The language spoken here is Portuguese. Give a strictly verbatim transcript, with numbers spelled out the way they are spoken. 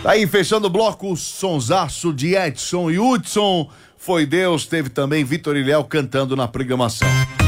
Tá aí, fechando o bloco, o sonsaço de Edson e Hudson. Foi Deus, teve também Vitor e Léo cantando na programação.